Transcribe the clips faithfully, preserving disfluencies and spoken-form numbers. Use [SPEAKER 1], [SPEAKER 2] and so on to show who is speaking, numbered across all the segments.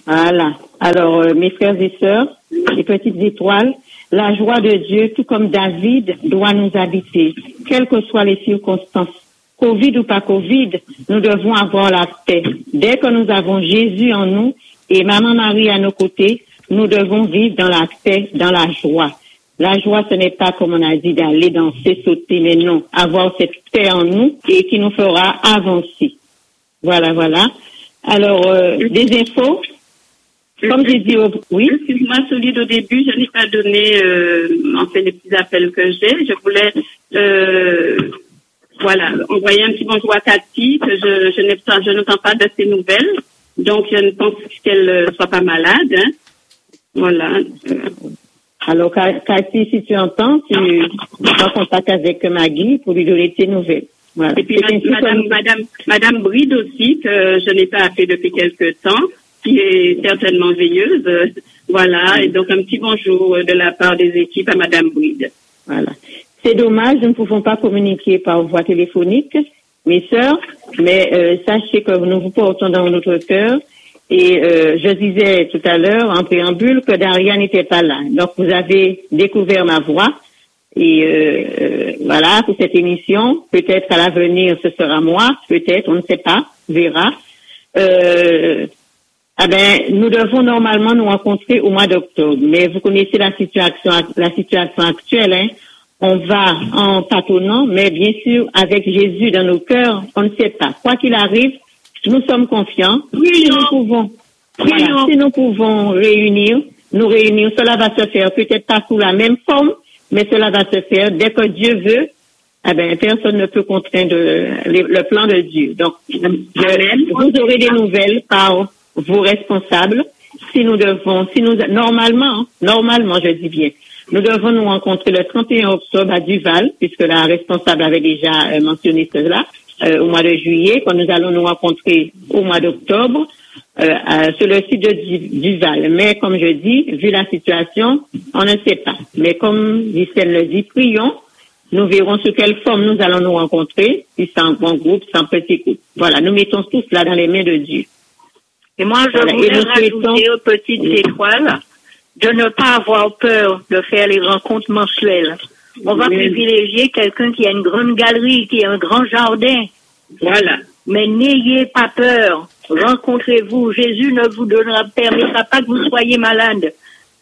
[SPEAKER 1] Voilà. Alors, euh, mes frères et sœurs, les petites étoiles, la joie de Dieu, tout comme David, doit nous habiter, quelles que soient les circonstances. Covid ou pas Covid, nous devons avoir la paix. Dès que nous avons Jésus en nous et Maman Marie à nos côtés, nous devons vivre dans la paix, dans la joie. La joie, ce n'est pas, comme on a dit, d'aller danser, sauter, mais non, avoir cette paix en nous et qui nous fera avancer. Voilà, voilà. Alors, euh, des infos, comme j'ai dit, au... oui.
[SPEAKER 2] Excuse-moi, Solide, au début, je n'ai pas donné, euh, en fait, les petits appels que j'ai. Je voulais, euh, voilà, envoyer un petit bonjour à Cathy, que je, je n'entends, je n'entends pas de ses nouvelles. Donc, je ne pense qu'elle ne soit pas malade, hein. Voilà.
[SPEAKER 1] Alors, Cathy, si tu entends, tu es en contact avec Maggie pour lui donner tes nouvelles. Voilà.
[SPEAKER 2] Et puis, madame, madame, madame Bride aussi, que je n'ai pas appelé depuis quelque temps, qui est certainement veilleuse. Euh, voilà. Et donc, un petit bonjour de la part des équipes à madame Bride.
[SPEAKER 1] Voilà. C'est dommage, nous ne pouvons pas communiquer par voie téléphonique, mes sœurs, mais euh, sachez que nous vous portons dans notre cœur. Et euh, je disais tout à l'heure, en préambule, que Daria n'était pas là. Donc, vous avez découvert ma voix. Et euh, euh, voilà, pour cette émission, peut-être à l'avenir, ce sera moi, peut-être, on ne sait pas, on verra. Euh, ah ben, nous devons normalement nous rencontrer au mois d'octobre. Mais vous connaissez la situation, la situation actuelle, hein. On va en tâtonnant, mais bien sûr, avec Jésus dans nos cœurs, on ne sait pas. Quoi qu'il arrive, nous sommes confiants. Si nous pouvons, voilà, si nous pouvons réunir, nous réunir, cela va se faire peut-être pas sous la même forme, mais cela va se faire dès que Dieu veut. Eh ben, personne ne peut contraindre le, le plan de Dieu. Donc, je, vous aurez des nouvelles par vos responsables. Si nous devons, si nous, normalement, normalement, je dis bien, nous devons nous rencontrer le trente et un octobre à Duval, puisque la responsable avait déjà euh, mentionné cela. Euh, au mois de juillet, quand nous allons nous rencontrer au mois d'octobre euh, euh, sur le site de Duval. Mais comme je dis, vu la situation, on ne sait pas. Mais comme Gisèle le dit, prions, nous verrons sous quelle forme nous allons nous rencontrer, si c'est en grand groupe, si c'est en petit groupe. Voilà, nous mettons tous là dans les mains de Dieu.
[SPEAKER 3] Et moi, je voilà. voulais rajouter aux petites oui. étoiles de ne pas avoir peur de faire les rencontres mensuelles. On va oui. privilégier quelqu'un qui a une grande galerie, qui a un grand jardin.
[SPEAKER 2] Voilà.
[SPEAKER 3] Mais n'ayez pas peur. Rencontrez-vous. Jésus ne vous donnera, permettra pas que vous soyez malade.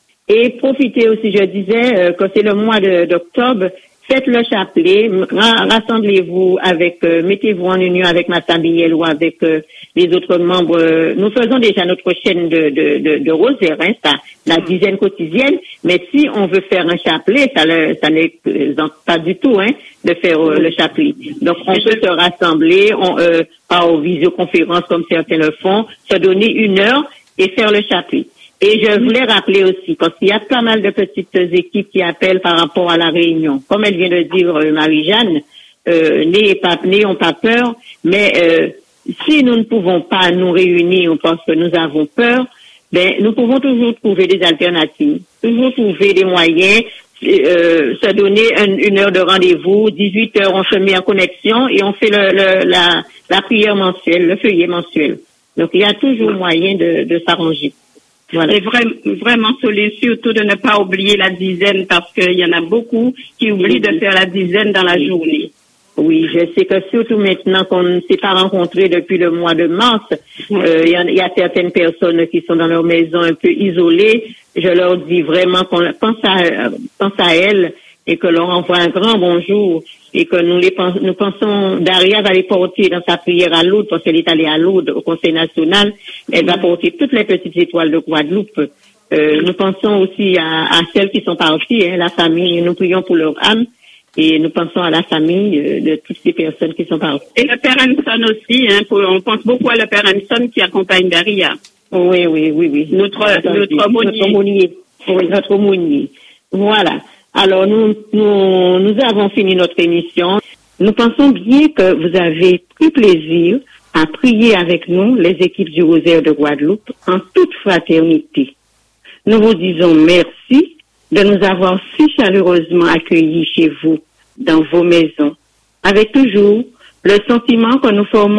[SPEAKER 1] Et profitez aussi, je disais, euh, que c'est le mois de, d'octobre. Faites le chapelet, rassemblez-vous avec, euh, mettez-vous en union avec ma Biel ou avec euh, les autres membres. Nous faisons déjà notre chaîne de, de, de, de rosaire, hein, ça, la dizaine quotidienne. Mais si on veut faire un chapelet, ça, le, ça n'est pas du tout, hein, de faire euh, le chapelet. Donc on peut se rassembler, on, euh, par visioconférence comme certains le font, se donner une heure et faire le chapelet. Et je voulais rappeler aussi, parce qu'il y a pas mal de petites équipes qui appellent par rapport à la réunion. Comme elle vient de dire euh, Marie-Jeanne, euh, n'ayez pas, n'ayons pas peur, mais euh, si nous ne pouvons pas nous réunir parce que nous avons peur, ben nous pouvons toujours trouver des alternatives, toujours trouver des moyens, euh, se donner un, une heure de rendez-vous, dix-huit heures, on se met en connexion et on fait le, le, la, la prière mensuelle, le feuillet mensuel. Donc il y a toujours moyen de, de s'arranger.
[SPEAKER 2] Voilà. Et vraiment, vraiment surtout de ne pas oublier la dizaine parce qu'il y en a beaucoup qui oublient de faire la dizaine dans la journée.
[SPEAKER 1] Oui, je sais que surtout maintenant qu'on ne s'est pas rencontrés depuis le mois de mars, euh, il y, a, il y a certaines personnes qui sont dans leur maison un peu isolées. Je leur dis vraiment qu'on pense à, pense à elles et que l'on envoie un grand bonjour et que nous les pensons, nous pensons, Daria va les porter dans sa prière à Lourdes parce qu'elle est allée à Lourdes au Conseil national. Elle va porter toutes les petites étoiles de Guadeloupe. Euh, nous pensons aussi à, à celles qui sont parties, hein, la famille. Nous prions pour leur âme et nous pensons à la famille euh, de toutes ces personnes qui sont parties.
[SPEAKER 2] Et le Père Hanson aussi, hein, pour, on pense beaucoup à le Père Hanson qui accompagne Daria.
[SPEAKER 1] Oui, oui, oui, oui.
[SPEAKER 2] Notre, notre aumônier.
[SPEAKER 1] Notre aumônier. Oui, notre aumônier. Voilà. Alors, nous, nous, nous avons fini notre émission. Nous pensons bien que vous avez pris plaisir à prier avec nous, les équipes du Rosaire de Guadeloupe, en toute fraternité. Nous vous disons merci de nous avoir si chaleureusement accueillis chez vous, dans vos maisons, avec toujours le sentiment que nous formons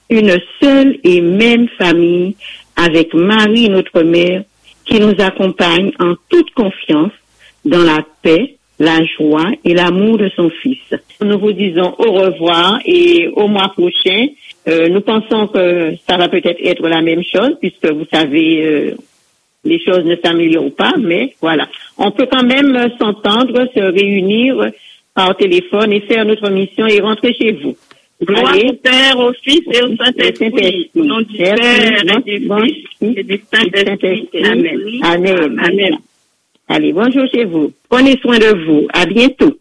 [SPEAKER 1] une seule et même famille avec Marie, notre mère, qui nous accompagne en toute confiance dans la paix, la joie et l'amour de son Fils. Nous vous disons au revoir et au mois prochain. Euh, nous pensons que ça va peut-être être la même chose puisque vous savez, euh, les choses ne s'améliorent pas, mais voilà. On peut quand même s'entendre, se réunir par téléphone et faire notre mission et rentrer chez vous.
[SPEAKER 2] Gloire au Père, au Fils et au Saint-Esprit. Au nom du Père et du Fils et du Saint-Esprit. Amen.
[SPEAKER 1] Amen. Amen. Allez, bonjour chez vous. Prenez soin de vous. À bientôt.